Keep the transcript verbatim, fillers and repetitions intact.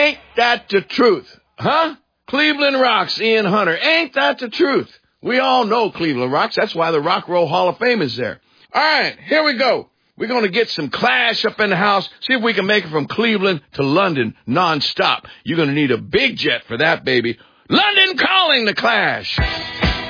Ain't that the truth? Huh? Cleveland Rocks, Ian Hunter. Ain't that the truth? We all know Cleveland Rocks. That's why the Rock and Roll Hall of Fame is there. All right, here we go. We're going to get some Clash up in the house, see if we can make it from Cleveland to London nonstop. You're going to need a big jet for that, baby. London Calling, the Clash.